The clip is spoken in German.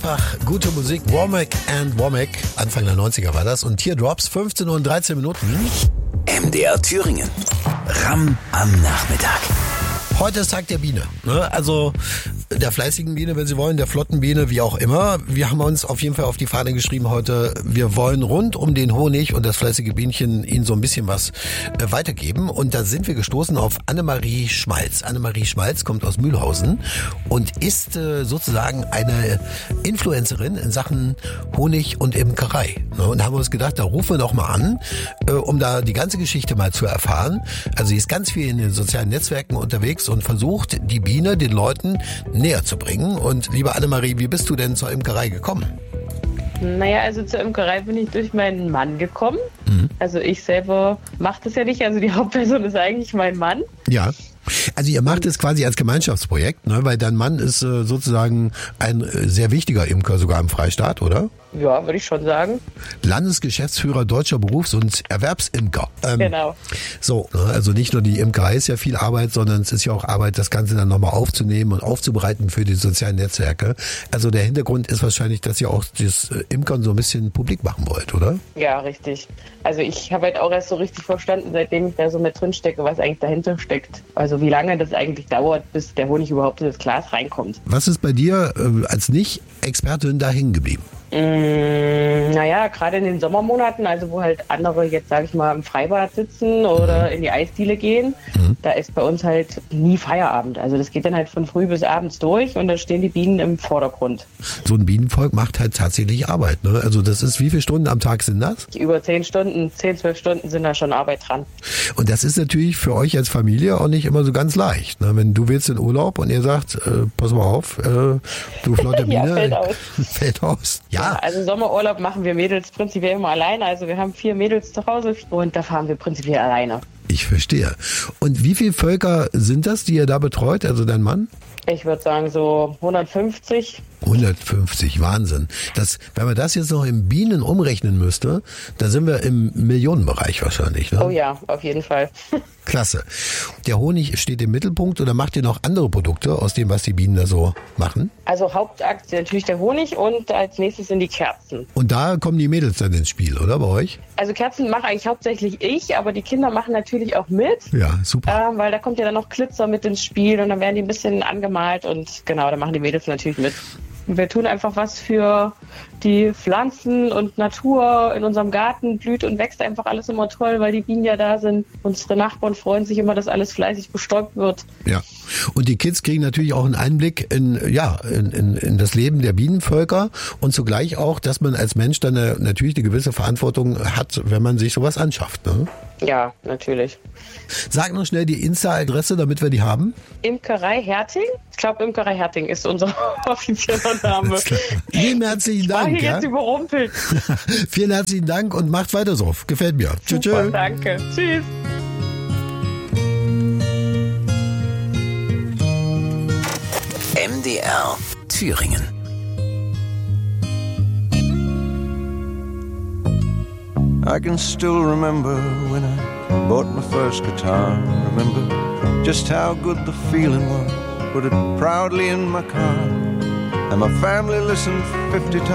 Einfach gute Musik. Womack and Womack. Anfang der 90er war das. Und Teardrops, 15 und 13 Minuten. MDR Thüringen. Ram am Nachmittag. Heute ist Tag der Biene. Also der fleißigen Biene, wenn Sie wollen, der flotten Biene, wie auch immer. Wir haben uns auf jeden Fall auf die Fahne geschrieben heute, wir wollen rund um den Honig und das fleißige Bienchen Ihnen so ein bisschen was weitergeben. Und da sind wir gestoßen auf Annemarie Schmalz. Annemarie Schmalz kommt aus Mühlhausen und ist sozusagen eine Influencerin in Sachen Honig und Imkerei. Und haben uns gedacht, da rufen wir doch mal an, um da die ganze Geschichte mal zu erfahren. Also sie ist ganz viel in den sozialen Netzwerken unterwegs und versucht, die Biene den Leuten näher zu bringen. Und liebe Annemarie, wie bist du denn zur Imkerei gekommen? Naja, also zur Imkerei bin ich durch meinen Mann gekommen. Also ich selber mache das ja nicht, also die Hauptperson ist eigentlich mein Mann. Ja. Also ihr macht es quasi als Gemeinschaftsprojekt, ne? Weil dein Mann ist sozusagen ein sehr wichtiger Imker, sogar im Freistaat, oder? Ja, würde ich schon sagen. Landesgeschäftsführer Deutscher Berufs- und Erwerbsimker. Genau. So, also nicht nur die Imkerei ist ja viel Arbeit, sondern es ist ja auch Arbeit, das Ganze dann nochmal aufzunehmen und aufzubereiten für die sozialen Netzwerke. Also der Hintergrund ist wahrscheinlich, dass ihr auch das Imkern so ein bisschen publik machen wollt, oder? Ja, richtig. Also ich habe halt auch erst so richtig verstanden, seitdem ich da so mit drin stecke, was eigentlich dahinter steckt. Also wie lange das eigentlich dauert, bis der Honig überhaupt in das Glas reinkommt. Was ist bei dir als Nicht-Expertin da hängen geblieben? Naja, gerade in den Sommermonaten, also wo halt andere jetzt, sage ich mal, im Freibad sitzen oder in die Eisdiele gehen, da ist bei uns halt nie Feierabend. Also das geht dann halt von früh bis abends durch und da stehen die Bienen im Vordergrund. So ein Bienenvolk macht halt tatsächlich Arbeit, ne? Also das ist, wie viele Stunden am Tag sind das? Über 10 Stunden, 10, 12 Stunden sind da schon Arbeit dran. Und das ist natürlich für euch als Familie auch nicht immer so ganz leicht, ne? Wenn du willst in Urlaub und ihr sagt, pass mal auf, du flotte Biene, Ja, fällt aus. Fällt aus. Ja. Also Sommerurlaub machen wir Mädels prinzipiell immer alleine. Also wir haben 4 Mädels zu Hause und da fahren wir prinzipiell alleine. Ich verstehe. Und wie viele Völker sind das, die ihr da betreut, also dein Mann? Ich würde sagen so 150. 150, Wahnsinn. Wenn man das jetzt noch in Bienen umrechnen müsste, da sind wir im Millionenbereich wahrscheinlich. Ne? Oh ja, auf jeden Fall. Klasse. Der Honig steht im Mittelpunkt oder macht ihr noch andere Produkte aus dem, was die Bienen da so machen? Also Hauptakt ist natürlich der Honig und als nächstes sind die Kerzen. Und da kommen die Mädels dann ins Spiel, oder bei euch? Also Kerzen mache eigentlich hauptsächlich ich, aber die Kinder machen natürlich auch mit. Ja, super. Weil da kommt ja dann noch Glitzer mit ins Spiel und dann werden die ein bisschen angemalt und genau, da machen die Mädels natürlich mit. Wir tun einfach was für die Pflanzen und Natur. In unserem Garten blüht und wächst einfach alles immer toll, weil die Bienen ja da sind. Unsere Nachbarn freuen sich immer, dass alles fleißig bestäubt wird. Ja, und die Kids kriegen natürlich auch einen Einblick in das Leben der Bienenvölker und zugleich auch, dass man als Mensch dann natürlich eine gewisse Verantwortung hat, wenn man sich sowas anschafft. Ne? Ja, natürlich. Sag noch schnell die Insta-Adresse, damit wir die haben. Imkerei Herting? Ich glaube, Imkerei Herting ist unser offizieller Name. Vielen herzlichen Dank. Ich war hier jetzt überrumpelt. Vielen herzlichen Dank und macht weiter so. Gefällt mir. Tschüss. Danke. Tschüss. MDR Thüringen. I can still remember when I bought my first guitar. Remember just how good the feeling was. Put it proudly in my car, and my family listened 50 times.